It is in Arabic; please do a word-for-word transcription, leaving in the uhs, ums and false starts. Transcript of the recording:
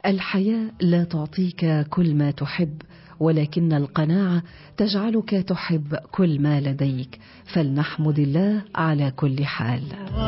الحياة لا تعطيك كل ما تحب، ولكن القناعة تجعلك تحب كل ما لديك، فلنحمد الله على كل حال.